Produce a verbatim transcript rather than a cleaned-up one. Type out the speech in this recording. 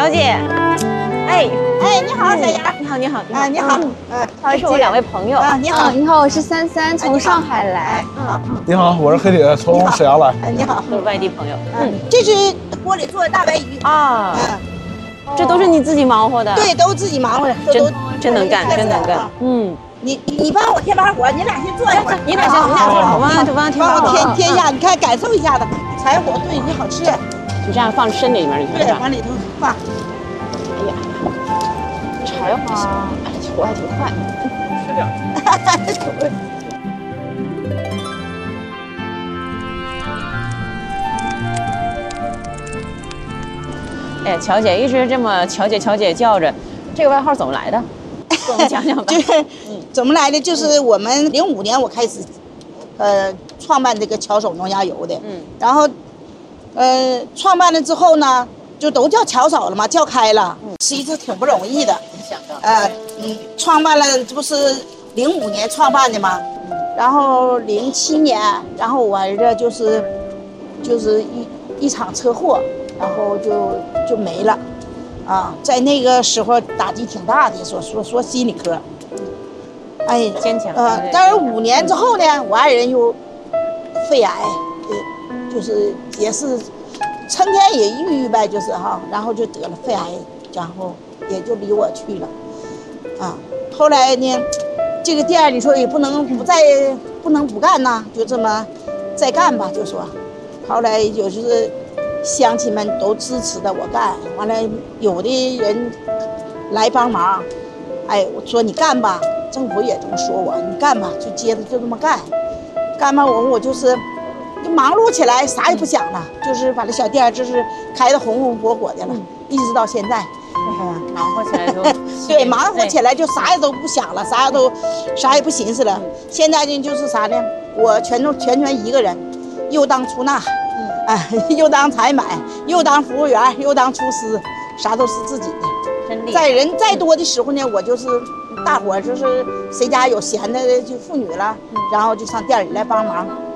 小姐，哎哎，你好，小杨。 你好，你好，你好， 啊，你好。 嗯，他们是我两位朋友。 啊，你好， 你好，我是三三，从上海来。 嗯， 你好，我是黑铁，从沈阳来。 哎，你好， 都是外地朋友。 嗯，这是锅里做的大白鱼啊， 嗯， 这都是你自己忙活的？ 对，都自己忙活的， 真真能干，真能干。嗯， 你你帮我添把火，你俩先坐一会儿。 你俩先，你俩坐，我帮我帮添把帮我火。 添添一下，你看感受一下子，柴火炖鱼好吃。 就这样放身里面，你看对， 这样。 往里头放。 哎呀，柴火，哎，火还挺快。是这样。哎呀，乔姐一直这么乔姐乔姐叫着，这个外号怎么来的？跟我们讲讲吧。 就是怎么来的？就是我们零五年我开始，呃，创办这个巧手农家油的。嗯。然后，呃，创办了之后呢，就都叫巧手了嘛，叫开了。嗯。其实挺不容易的。 没想到。 呃，嗯，创办了，这不是零五年创办的吗？嗯。然后零七年，然后我儿子就是，就是一一场车祸，然后就就没了。啊，在那个时候打击挺大的，说说说心理科，哎， 坚强。 呃，但是五年之后呢，我爱人又肺癌，呃，就是也是成天也抑郁呗，就是哈，然后就得了肺癌，然后也就离我去了，啊，后来呢，这个店里说也不能不再不能不干呐，就这么再干吧，就说，后来也就是。乡亲们都支持的我干，完了有的人来帮忙，哎，我说你干吧，政府也这么说我，你干吧，就接着就这么干，干吧我我就是就忙碌起来，啥也不想了，就是把这小店就是开得红红火火的了，嗯、一直到现在。 嗯，忙活起来就对，忙活起来就啥也都不想了，啥也都啥也不寻思了。现在呢就是啥呢？我全都全全一个人，又当出纳。哎，又当采买，又当服务员，又当厨师，啥都是自己的。 真厉害。 在人再多的时候呢，我就是大伙就是谁家有闲的就妇女了，然后就上店里来帮忙，